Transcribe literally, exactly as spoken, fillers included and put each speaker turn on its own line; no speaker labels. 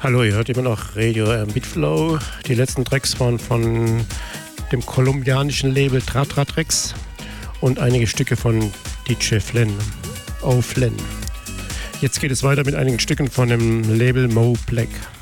Hallo, ihr hört immer noch Radio Beatflow. Die letzten Tracks waren von dem kolumbianischen Label Tratra Tracks und einige Stücke von D J Flynn, O Flynn. Jetzt geht es weiter mit einigen Stücken von dem Label Mo Black.